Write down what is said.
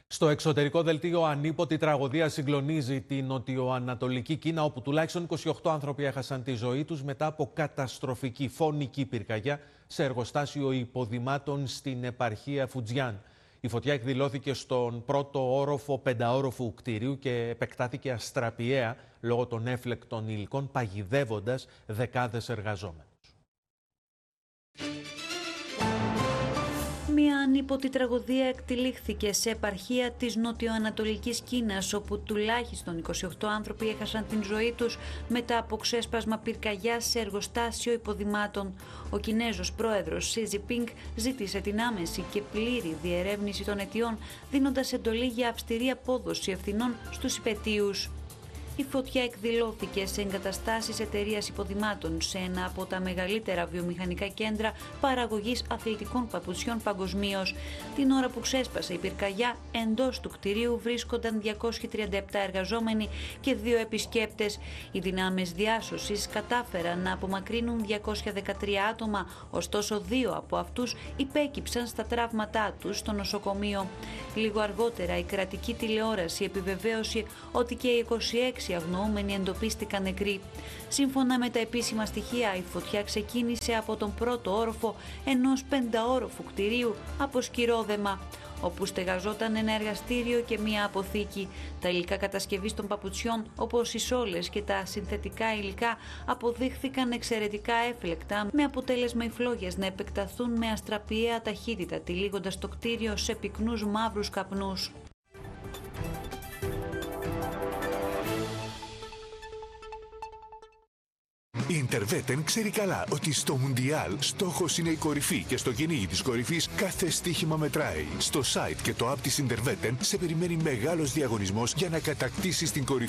Στο εξωτερικό δελτίο, ανίποτη τραγωδία συγκλονίζει την νοτιοανατολική Κίνα, όπου τουλάχιστον 28 άνθρωποι έχασαν τη ζωή τους μετά από καταστροφική φωνική πυρκαγιά σε εργοστάσιο υποδημάτων στην επαρχία Φουτζιάν. Η φωτιά εκδηλώθηκε στον πρώτο όροφο πενταόροφου κτηρίου και επεκτάθηκε αστραπιαία λόγω των έφλεκτων υλικών, παγιδεύοντας δεκάδες εργαζόμενους. Μια ανίποτη τραγωδία εκτυλίχθηκε σε επαρχία της νοτιοανατολικής Κίνας, όπου τουλάχιστον 28 άνθρωποι έχασαν την ζωή τους μετά από ξέσπασμα πυρκαγιάς σε εργοστάσιο υποδημάτων. Ο Κινέζος πρόεδρος Σι Τζινπίνγκ ζήτησε την άμεση και πλήρη διερεύνηση των αιτιών, δίνοντας εντολή για αυστηρή απόδοση ευθυνών στους υπαιτίους. Η φωτιά εκδηλώθηκε σε εγκαταστάσεις εταιρείας υποδημάτων σε ένα από τα μεγαλύτερα βιομηχανικά κέντρα παραγωγής αθλητικών παπουτσιών παγκοσμίως. Την ώρα που ξέσπασε η πυρκαγιά, εντός του κτηρίου βρίσκονταν 237 εργαζόμενοι και 2 επισκέπτες. Οι δυνάμεις διάσωσης κατάφεραν να απομακρύνουν 213 άτομα, ωστόσο 2 από αυτούς υπέκυψαν στα τραύματά τους στο νοσοκομείο. Λίγο αργότερα η κρατική τηλεόραση επιβεβαίωσε ότι και οι 26 αγνοούμενοι εντοπίστηκαν νεκροί. Σύμφωνα με τα επίσημα στοιχεία, η φωτιά ξεκίνησε από τον πρώτο όροφο ενός πενταόροφου κτηρίου από σκυρόδεμα, όπου στεγαζόταν ένα εργαστήριο και μία αποθήκη. Τα υλικά κατασκευής των παπουτσιών, όπως οι σόλες και τα συνθετικά υλικά, αποδείχθηκαν εξαιρετικά έφλεκτα, με αποτέλεσμα οι φλόγες να επεκταθούν με αστραπιαία ταχύτητα, τυλίγοντας το κτίριο σε πυκνούς μαύρους καπνούς. Η Interwetten ξέρει καλά ότι στο Μουντιάλ στόχος είναι η κορυφή και στο κυνήγι της κορυφής κάθε στοίχημα μετράει. Στο site και το app της Interwetten σε περιμένει μεγάλος διαγωνισμός για να κατακτήσεις την κορυφή.